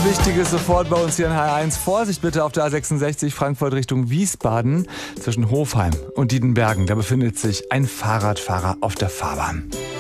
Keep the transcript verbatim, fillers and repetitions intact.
Wichtiges sofort bei uns hier in H eins. Vorsicht bitte auf der A sechsundsechzig Frankfurt Richtung Wiesbaden zwischen Hofheim und Diedenbergen. Da befindet sich ein Fahrradfahrer auf der Fahrbahn.